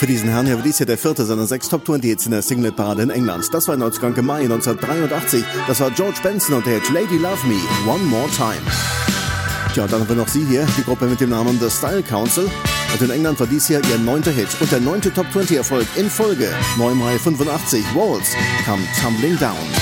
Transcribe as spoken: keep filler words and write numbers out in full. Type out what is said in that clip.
Für diesen Herrn hier war dies hier der vierte seiner sechs Top zwanzig Hits in der Single-Parade in England. Das war neunzehnten Mai neunzehnhundertdreiundachtzig. Das war George Benson und der Hit Lady Love Me, One More Time. Tja, dann haben wir noch sie hier, die Gruppe mit dem Namen The Style Council. Und in England war dies hier ihr neunter Hit und der neunte Top zwanzig Erfolg in Folge. neun Mai fünfundachtzig, Walls, Come Tumbling Down.